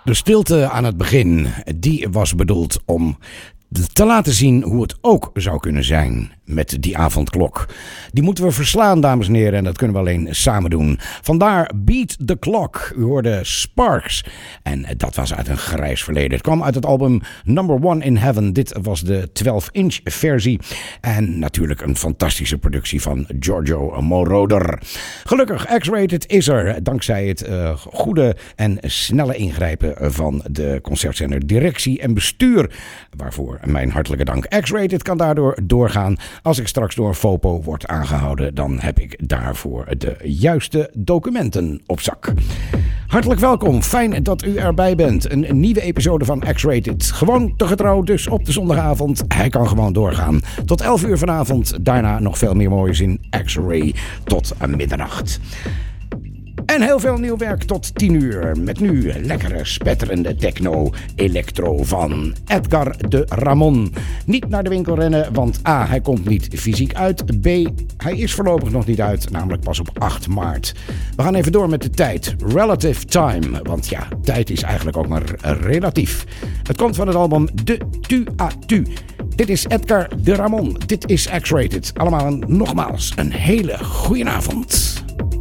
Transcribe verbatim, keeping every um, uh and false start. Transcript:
De stilte aan het begin, die was bedoeld om te laten zien hoe het ook zou kunnen zijn met die avondklok. Die moeten we verslaan, dames en heren, en dat kunnen we alleen samen doen. Vandaar Beat the Clock. U hoorde Sparks. En dat was uit een grijs verleden. Het kwam uit het album Number One in Heaven. Dit was de twaalf inch versie. En natuurlijk een fantastische productie van Giorgio Moroder. Gelukkig, X-Rated is er. Dankzij het uh, goede en snelle ingrijpen van de concertzender directie en bestuur. Waarvoor mijn hartelijke dank. X-Rated kan daardoor doorgaan. Als ik straks door Fopo word aangehouden, dan heb ik daarvoor de juiste documenten op zak. Hartelijk welkom, fijn dat u erbij bent. Een, een nieuwe episode van X-Rated. Gewoon te getrouw, dus op de zondagavond. Hij kan gewoon doorgaan. Tot elf uur vanavond. Daarna nog veel meer moois in X-Ray tot middernacht. En heel veel nieuw werk tot tien uur. Met nu lekkere, spetterende techno-electro van Edgar de Ramon. Niet naar de winkel rennen, want A, hij komt niet fysiek uit. B, hij is voorlopig nog niet uit, namelijk pas op acht maart. We gaan even door met de tijd. Relative Time, want ja, tijd is eigenlijk ook maar relatief. Het komt van het album De Tu A Tu. Dit is Edgar de Ramon. Dit is X-Rated. Allemaal een, nogmaals een hele goeie avond.